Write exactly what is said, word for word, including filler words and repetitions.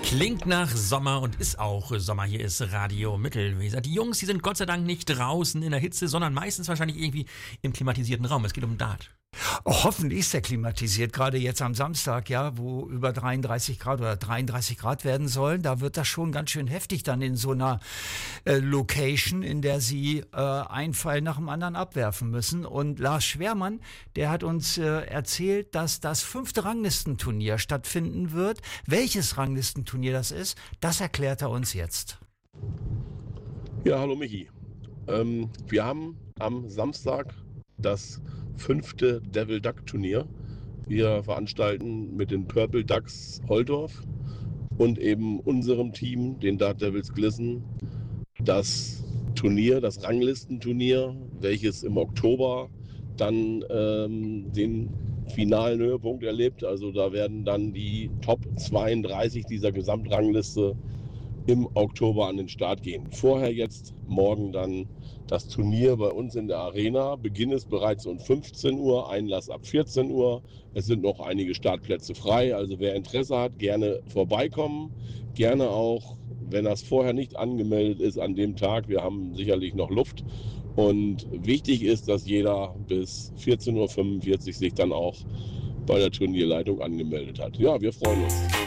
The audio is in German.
Klingt nach Sommer und ist auch Sommer. Hier ist Radio Mittelweser. Die Jungs, die sind Gott sei Dank nicht draußen in der Hitze, sondern meistens wahrscheinlich irgendwie im klimatisierten Raum. Es geht um Dart. Oh, hoffentlich ist er klimatisiert, gerade jetzt am Samstag, ja, wo über dreiunddreißig Grad oder dreiunddreißig Grad werden sollen. Da wird das schon ganz schön heftig dann in so einer äh, Location, in der sie äh, einen Pfeil nach dem anderen abwerfen müssen. Und Lars Schwermann, der hat uns äh, erzählt, dass das fünfte Ranglistenturnier stattfinden wird. Welches Ranglistenturnier das ist, das erklärt er uns jetzt. Ja, hallo Michi. Ähm, wir haben am Samstag das fünfte Devil Duck Turnier. Wir veranstalten mit den Purple Ducks Holdorf und eben unserem Team, den Dart Devils Glissen, das Turnier, das Ranglistenturnier, welches im Oktober dann ähm, den finalen Höhepunkt erlebt. Also da werden dann die Top zweiunddreißig dieser Gesamtrangliste im Oktober an den Start gehen. Vorher jetzt morgen dann das Turnier bei uns in der Arena. Beginn ist bereits um fünfzehn Uhr, Einlass ab vierzehn Uhr. Es sind noch einige Startplätze frei, also wer Interesse hat, gerne vorbeikommen. Gerne auch, wenn das vorher nicht angemeldet ist, an dem Tag. Wir haben sicherlich noch Luft. Und wichtig ist, dass jeder bis vierzehn Uhr fünfundvierzig sich dann auch bei der Turnierleitung angemeldet hat. Ja, wir freuen uns.